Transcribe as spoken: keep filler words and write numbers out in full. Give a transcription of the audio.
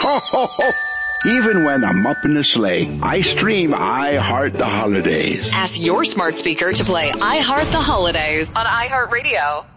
ho, ho, ho. Even when I'm up in the sleigh, I stream I Heart the Holidays. Ask your smart speaker to play I Heart the Holidays on iHeartRadio.